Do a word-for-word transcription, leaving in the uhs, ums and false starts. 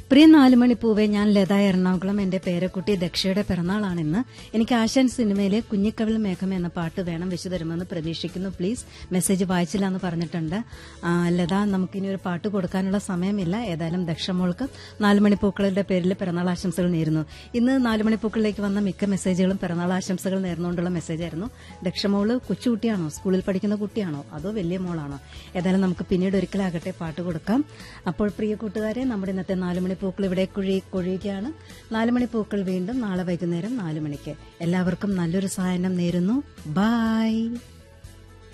പ്രിയ നാലുമണിപ്പൂവെ, ഞാൻ ലത എറണാകുളം. എന്റെ പേരക്കുട്ടി ദക്ഷയുടെ പിറന്നാളാണിന്ന്. എനിക്ക് ആശാൻ സിനിമയിലെ കുഞ്ഞിക്കവിൾ മേഘം എന്ന പാട്ട് വേണം, വെച്ചു തരുമെന്ന് പ്രതീക്ഷിക്കുന്നു. പ്ലീസ്. മെസ്സേജ് വായിച്ചില്ല എന്ന് പറഞ്ഞിട്ടുണ്ട്. ലത, നമുക്കിനി ഒരു പാട്ട് കൊടുക്കാനുള്ള സമയമില്ല. ഏതായാലും ദക്ഷമോൾക്ക് നാലുമണിപ്പൂക്കളുടെ പേരിൽ പിറന്നാൾ ആശംസകൾ നേരുന്നു. ഇന്ന് നാലുമണിപ്പൂക്കളിലേക്ക് വന്ന മിക്ക മെസ്സേജുകളും പിറന്നാൾ ആശംസകൾ നേർന്നുകൊണ്ടുള്ള മെസ്സേജായിരുന്നു. ദക്ഷമോള് കൊച്ചുകുട്ടിയാണോ, സ്കൂളിൽ പഠിക്കുന്ന കുട്ടിയാണോ, അതോ വലിയ മോളാണോ? ഏതായാലും നമുക്ക് പിന്നീട് ഒരിക്കലാകട്ടെ പാട്ട് കൊടുക്കാം. അപ്പോൾ പ്രിയ കൂട്ടുകാരെ, നമ്മുടെ ഇന്നത്തെ നാലുമണി പൂക്കൾ ഇവിടെ കുഴി കൊഴിയുകയാണ്. നാലുമണിപ്പൂക്കൾ വീണ്ടും നാളെ വൈകുന്നേരം നാലു മണിക്ക്. എല്ലാവർക്കും നല്ലൊരു സായനം നേരുന്നു. ബൈ.